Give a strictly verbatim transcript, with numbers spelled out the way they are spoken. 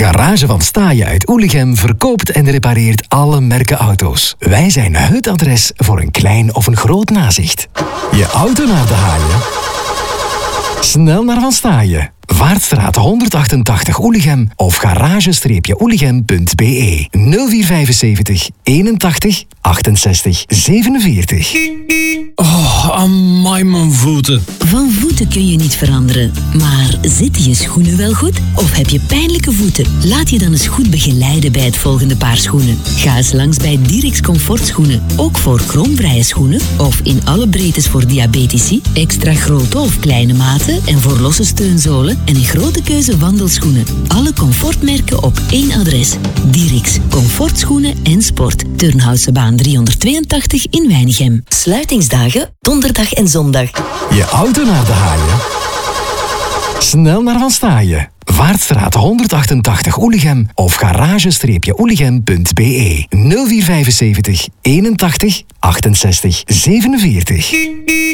Garage van Staaien uit Oelichem verkoopt en repareert alle merken auto's. Wij zijn het adres voor een klein of een groot nazicht. Je auto naar de haaien? Snel naar Van Staaien. Vaartstraat honderdachtentachtig Oelichem of garage-oelichem punt b e nul vier vijfenzeventig eenentachtig achtenzestig zevenenveertig. Oh, amai mijn voeten. Van voeten kun je niet veranderen. Maar zitten je schoenen wel goed? Of heb je pijnlijke voeten? Laat je dan eens goed begeleiden bij het volgende paar schoenen. Ga eens langs bij Dirix Comfortschoenen. Ook voor kromvrije schoenen. Of in alle breedtes voor diabetici. Extra grote of kleine maten. En voor losse steunzolen. En een grote keuze wandelschoenen. Alle comfortmerken op één adres. Dirix Comfortschoenen en Sport. Turnhousebaan driehonderdtweeëntachtig in Weinigem. Sluitingsdagen donderdag en zondag. Je auto naar de haaien? Snel naar Van Staaien. Vaartstraat honderdachtentachtig Oelichem of garage-oelichem punt b e nul vier vijfenzeventig eenentachtig achtenzestig zevenenveertig.